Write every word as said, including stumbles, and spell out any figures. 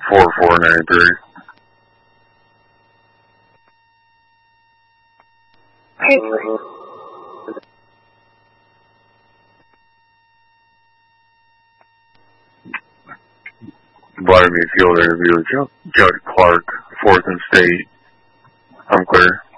four four nine three. Paisley. Vladimir Field interview with Judge Clark, fourth and State. I'm clear.